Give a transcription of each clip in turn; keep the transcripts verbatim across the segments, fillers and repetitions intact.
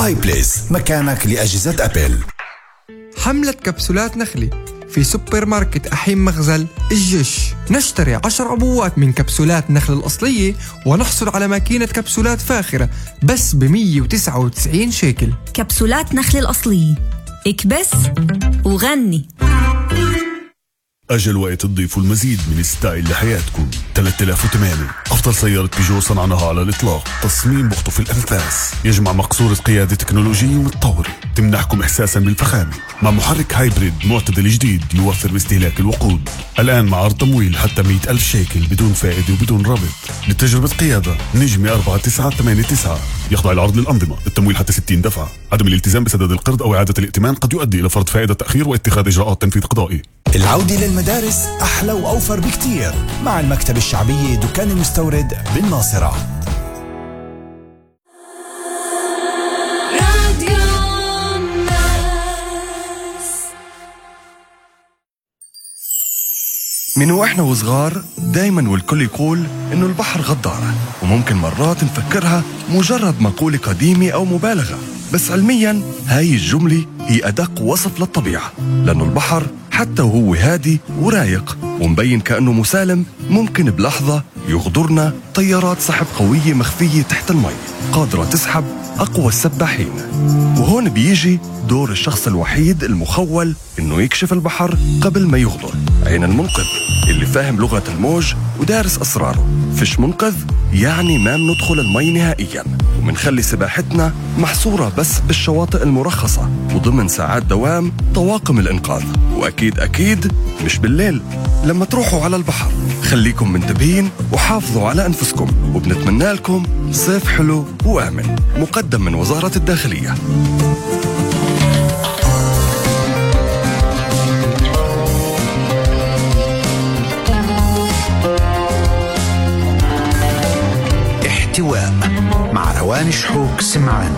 آي بليس، مكانك لأجهزة أبل. حملة كبسولات نخلي في سوبر ماركت أحيم مغزل الجيش. نشتري عشر عبوات من كبسولات نخل الأصلية ونحصل على ماكينة كبسولات فاخرة بس بمية وتسعة وتسعين شيكل. كبسولات نخل الأصلية، اكبس وغني. أجل وقت تضيفوا المزيد من ستايل لحياتكم. ثلاثة آلاف وثمانية أفضل سيارة بيجو صنعناها على الإطلاق. تصميم بخطف الأنفاس، يجمع مقصورة قيادة تكنولوجية ومتطورة تمنحكم إحساسا بالفخامة مع محرك هايبريد معتدل جديد يوفر باستهلاك الوقود. الآن مع عرض تمويل حتى مئة ألف شيكل بدون فائدة وبدون ربط. لتجربة قيادة نجمة أربعة تسعة ثمانية تسعة. يخضع العرض للأنظمة، التمويل حتى ستين دفعة. عدم الالتزام بسداد القرض أو إعادة الائتمان قد يؤدي إلى فرض فائدة تأخير واتخاذ إجراءات تنفيذ قضائي. العودة للمدارس أحلى وأوفر بكتير مع المكتبة الشعبية دكان المستورد بالناصرة. من وإحنا وصغار دايماً والكل يقول إنه البحر غدارة، وممكن مرات نفكرها مجرد مقولة قديمة أو مبالغة، بس علمياً هاي الجملة هي أدق وصف للطبيعة، لأنه البحر حتى وهو هادي ورايق ومبين كأنه مسالم ممكن بلحظة يغدرنا طيارات سحب قوية مخفية تحت المي قادرة تسحب أقوى السباحين. وهون بيجي دور الشخص الوحيد المخول إنه يكشف البحر قبل ما يغدر، عين المنقذ اللي فاهم لغة الموج ودارس أسراره. فيش منقذ يعني ما بندخل المي نهائياً، ومنخلي سباحتنا محصورة بس بالشواطئ المرخصة وضمن ساعات دوام طواقم الإنقاذ. وأكيد أكيد مش بالليل لما تروحوا على البحر. خليكم منتبهين وحافظوا على أنفسكم، وبنتمنى لكم صيف حلو وآمن. مقدم من وزارة الداخلية. احتواء مع روان شحوك سمعان.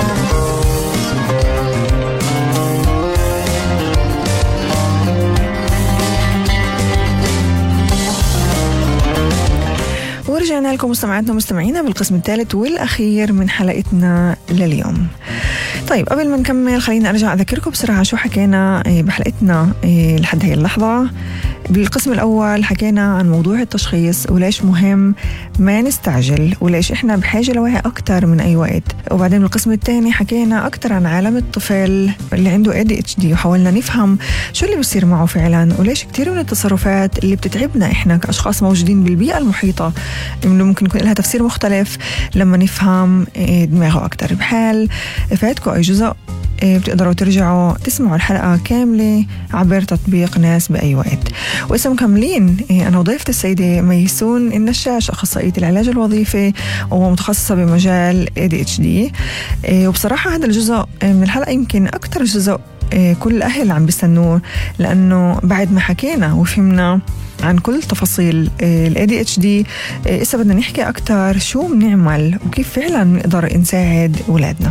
ورجعنا لكم مستمعاتنا ومستمعينا بالقسم الثالث والأخير من حلقتنا لليوم. طيب قبل ما نكمل خلينا أرجع أذكركم بسرعة شو حكينا بحلقتنا لحد هاي اللحظة. بالقسم الأول حكينا عن موضوع التشخيص وليش مهم ما نستعجل وليش إحنا بحاجة لوعي أكتر من أي وقت. وبعدين بالقسم الثاني حكينا أكتر عن عالم الطفل اللي عنده إيه دي إتش دي وحاولنا نفهم شو اللي بيصير معه فعلا وليش كتير من التصرفات اللي بتتعبنا إحنا كأشخاص موجودين بالبيئة المحيطة إنه ممكن يكون لها تفسير مختلف لما نفهم دماغه أكتر. بحال فاتكم أي جزء بتقدروا ترجعوا تسمعوا الحلقة كاملة عبر تطبيق ناس بأي وقت. وإسا مكملين أنا وضيفة السيدة ميسون النشاش أخصائية العلاج الوظيفي ومتخصصة بمجال إيه دي إتش دي. وبصراحة هذا الجزء من الحلقة يمكن أكتر جزء كل الأهل عم بيستنوه، لأنه بعد ما حكينا وفهمنا عن كل تفاصيل ال إيه دي إتش دي إسا بدنا نحكي أكتر شو بنعمل وكيف فعلا نقدر نساعد أولادنا.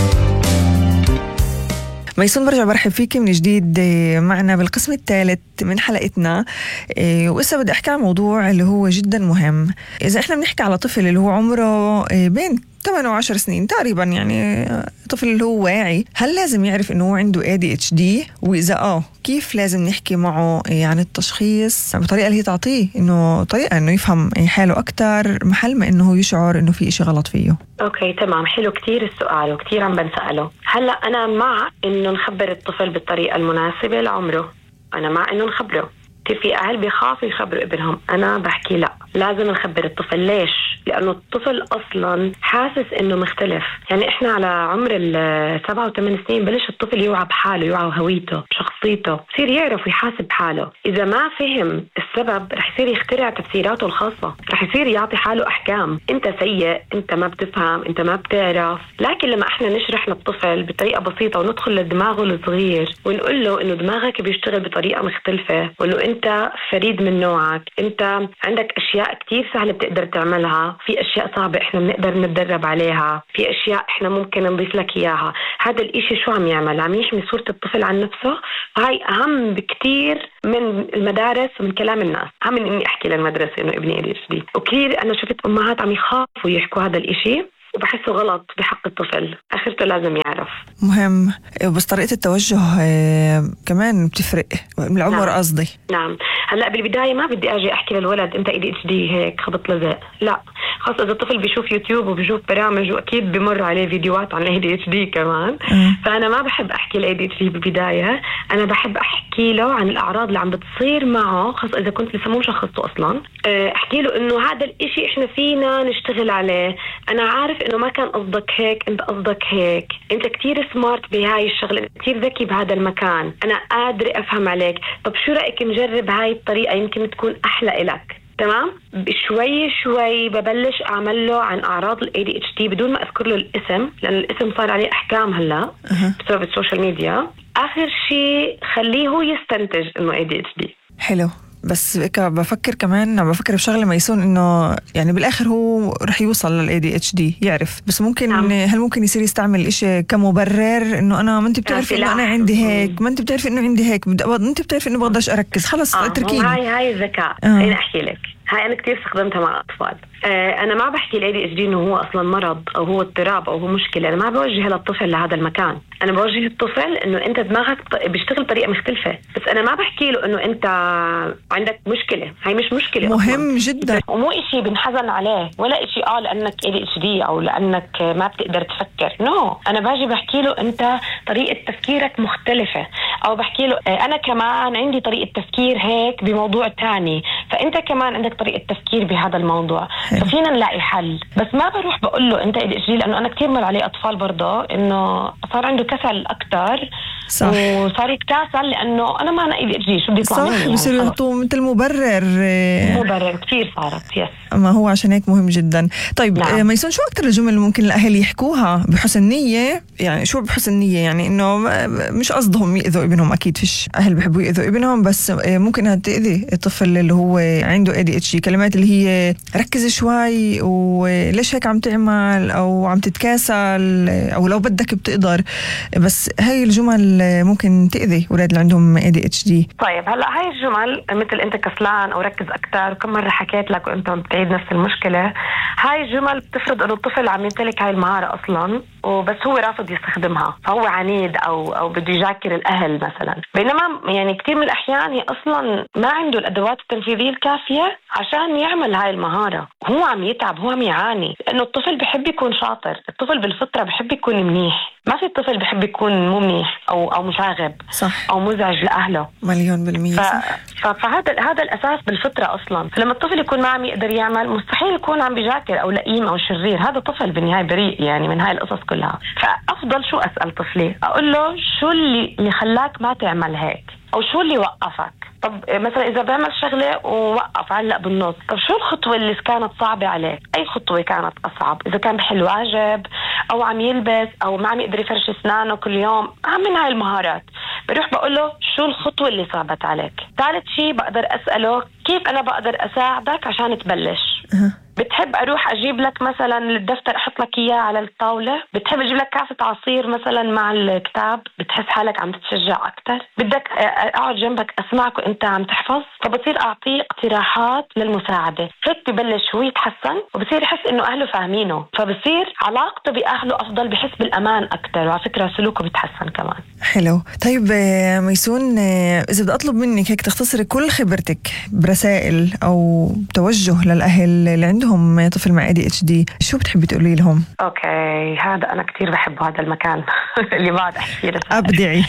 ميسون برجع برحب فيك من جديد معنا بالقسم الثالث من حلقتنا. وإسا بدي أحكي عن موضوع اللي هو جدا مهم. إذا إحنا بنحكي على طفل اللي هو عمره بين ثمانية وعشر سنين تقريبا، يعني طفل اللي هو واعي، هل لازم يعرف إنه هو عنده إيه دي إتش دي؟ وإذا آه كيف لازم نحكي معه عن التشخيص بطريقة اللي هي تعطيه إنه طريقة إنه يفهم حاله أكتر محل ما إنه هو يشعر إنه في إشي غلط فيه. أوكي تمام، حلو كتير السؤال وكتير عم بنسأله. هلأ أنا مع إنه نخبر الطفل بالطريقة المناسبة لعمره، أنا مع إنه نخبره. في أهل بيخافوا يخبروا ابنهم، أنا بحكي لا، لازم نخبر الطفل. ليش؟ لأنه الطفل أصلا حاسس إنه مختلف. يعني إحنا على عمر السبعة وثمان سنين بلش الطفل يوعى بحاله، يوعى هويته بشخصيته، يصير يعرف ويحاسب حاله. إذا ما فهم السبب رح يصير يخترع تفسيراته الخاصة، رح يصير يعطي حاله أحكام، أنت سيء، أنت ما بتفهم، أنت ما بتعرف. لكن لما إحنا نشرح للطفل بطريقة بسيطة وندخل لدماغه الصغير ونقول له إنه دماغك بيشتغل بطريقة مختلفة، وإنه أنت فريد من نوعك، أنت عندك أشياء كتير سهلة بتقدر تعملها، في أشياء صعبة إحنا بنقدر نتدرب عليها، في أشياء إحنا ممكن نضيف لك إياها. هذا الإشي شو عم يعمل؟ عم يحمي صورة الطفل عن نفسه. هاي أهم بكتير من المدارس ومن كلام الناس، أهم من إني أحكي للمدرسة إنه ابني إيه دي إتش دي. وكثير أنا شفت أمهات عم يخافوا يحكوا هذا الإشي وبحسه غلط بحق الطفل، آخرته لازم يعرف. مهم. بس طريقة التوجه كمان بتفرق بالعمر قصدي. نعم. نعم. هلا بالبداية ما بدي أجي أحكي للولد أنت إيه دي إتش دي هيك خبط لزق، لا، خاصة إذا الطفل بيشوف يوتيوب وبيشوف برامج وأكيد بمر عليه فيديوهات عن إيه دي إتش دي كمان. م. فأنا ما بحب أحكي ل إيه دي إتش دي بالبداية، أنا بحب أحكي له عن الأعراض اللي عم بتصير معه، خاصة إذا كنت لسه مو مشخصته أصلا. أحكي له إنه هذا الإشي إحنا فينا نشتغل عليه، أنا عارف إنه ما كان قصدك هيك، أنت قصدك هيك، أنت كتير سمارت بهاي الشغلة، كتير ذكي بهذا المكان، أنا قادر أفهم عليك، طب شو رأيك نجرب هاي الطريقة يمكن تكون أحلى إلك. تمام. بشوي شوي ببلش أعمل له عن أعراض ال إيه دي إتش دي بدون ما أذكر له الاسم، لأن الاسم صار عليه أحكام هلا أه. بسبب السوشيال ميديا. آخر شيء خليه هو يستنتج إنه إيه دي إتش دي. حلو. بس بفكر كمان بفكر بشغله ميسون انه يعني بالاخر هو رح يوصل للاي دي اتش دي يعرف، بس ممكن نعم. هل ممكن يصير يستعمل الاشي كمبرر انه انا ما انت بتعرفي انه انا عندي هيك، ما انت بتعرفي انه عندي هيك، انت بتعرفي انه بقدرش اركز، خلص آه. اتركيني. هاي هاي الذكاء. خليني آه. احكي لك، هاي انا كتير استخدمتها مع اطفال. آه انا ما بحكي الاي دي اتش دي انه هو اصلا مرض او هو اضطراب او هو مشكله، انا ما بوجه للطفل لهذا المكان، انا بوجه الطفل انه انت دماغك بيشتغل بطريقه مختلفه، بس انا ما بحكي له انه انت عندك مشكله، هاي مش مشكله مهم أصلاً. جدا، ومو إشي بنحزن عليه ولا إشي اه لانك اي دي اتش دي او لانك ما بتقدر تفكر، نو no. انا باجي بحكي له انت طريقه تفكيرك مختلفه، او بحكي له انا كمان عندي طريقه تفكير هيك بموضوع تاني، فانت كمان عندك طريقه تفكير بهذا الموضوع، ففينا نلاقي حل. بس ما بروح بقول له انت اي دي اتش دي، لانه انا كتير مر عليه اطفال برضه انه صار عنده كسل اكتر، صح. وصار يتكاسل لانه انا ما انا اي دي اتش دي، شو بدي يطلع مني؟ صح. بصير يحطوه مثل مبرر مبرر كتير صارت. يس. ما هو عشان هيك مهم جدا. طيب نعم. ميسون، شو اكتر الجمل ممكن الاهل يحكوها بحسن نية؟ يعني شو بحسن نية؟ يعني انه مش قصدهم يأذوا ابنهم، اكيد فيش اهل بيحبوا يأذوا ابنهم، بس ممكن انها تأذي الطفل اللي هو عنده اي دي اتش دي، كلمات اللي هي ركز شوي وليش هيك عم تعمل او عم تتكاسل او لو بدك بتقدر، بس هاي الجمل ممكن تأذي اولاد اللي عندهم اي دي اتش دي. طيب هلا هاي الجمل مثل انت كسلان او ركز اكثر، وكم مره حكيت لك وانت بتعيد نفس المشكله، هاي الجمل بتفرض انه الطفل عم يمتلك هاي المهاره اصلا وبس هو رافض يستخدمها، فهو عنيد او او بده يجاكر الاهل مثلا، بينما يعني كثير من الاحيان هي اصلا ما عنده الادوات التنفيذيه الكافيه عشان يعمل هاي المهاره، هو عم يتعب، هو عم يعاني، لانه الطفل بحب يكون شاطر، الطفل بالفطره بحب يكون منيح، ما في طفل بحب يكون مو منيح او او مشاغب، صح. او مزعج لاهله. مليون بالمية. ف... فهذا هذا الاساس بالفطره اصلا، فلما الطفل يكون ما عم يقدر يعمل مستحيل يكون عم بيجاكر او لئيم او شرير، هذا طفل بالنهايه بريء يعني من هاي القصص كلها. فافضل شو اسال طفلي، اقول له شو اللي اللي خلاك ما تعمل هيك، او شو اللي وقفك. طب مثلا إذا بعمل شغلة ووقف علق بالنص، طب شو الخطوة اللي كانت صعبة عليك؟ أي خطوة كانت أصعب؟ إذا كان بحل واجب أو عم يلبس أو ما عم يقدر يفرش أسنانه كل يوم، من هاي المهارات بروح بقول له شو الخطوة اللي صعبت عليك. ثالث شيء بقدر أسأله كيف أنا بقدر أساعدك عشان تبلش. بتحب أروح أجيب لك مثلا الدفتر أحط لك إياه على الطاولة؟ بتحب أجيب لك كاسة عصير مثلا مع الكتاب؟ بتحس حالك عم تتشجع أكتر؟ بدك أقعد جنبك أسمعك وأنت عم تحفظ؟ فبصير أعطيه اقتراحات للمساعدة، هيك ببلش هو يتحسن وبصير يحس إنه أهله فاهمينه، فبصير علاقته بأهله أفضل، بحس بالأمان أكتر، وعلى فكرة سلوكه بيتحسن كمان. حلو. طيب ميسون، إذا بدي أطلب منك هيك تختصري كل خبرتك برسائل أو توجه للأهل اللي عندهم طفل مع إيه دي إتش دي، شو بتحبي تقولي لهم؟ أوكي، هذا أنا كتير بحب هذا المكان اللي بعد أحكي لك. أبدعي.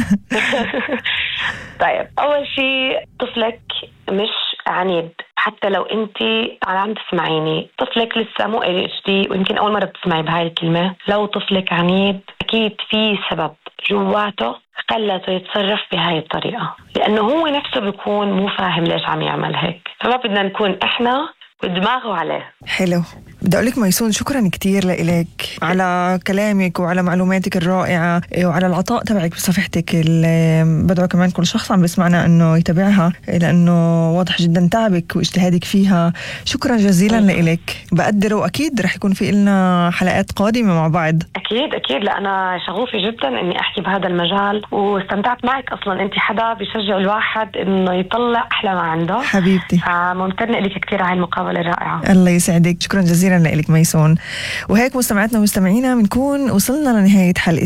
طيب، أول شيء طفلك مش عنيد، حتى لو أنت عم تسمعيني، طفلك لسه مو إيه دي إتش دي، ويمكن أول مرة بتسمعي بهاي الكلمة. لو طفلك عنيد أكيد في سبب جواته خلته يتصرف بهاي الطريقة، لأنه هو نفسه بيكون مو فاهم ليش عم يعمل هيك، فما بدنا نكون إحنا ودماغه عليه. حلو. بدي أقول لك ميسون، شكرا كتير لإلك على كلامك وعلى معلوماتك الرائعة وعلى العطاء تبعك بصفحتك، اللي بدعو كمان كل شخص عم بيسمعنا أنه يتابعها، لأنه واضح جدا تعبك واجتهادك فيها. شكرا جزيلا لإلك، بقدر، وأكيد رح يكون في لنا حلقات قادمة مع بعض. أكيد أكيد، لا أنا شغوفة جدا أني أحكي بهذا المجال، واستمتعت معك. أصلا أنت حدا بيشجع الواحد أنه يطلع أحلى ما عنده. حبيبتي، ممتنة لك كتير على المقابلة الرائعة. الله يسعدك، شكرا جزيلا شكرا لك ميسون. وهيك مستمعاتنا ومستمعينا بنكون وصلنا لنهاية حلقة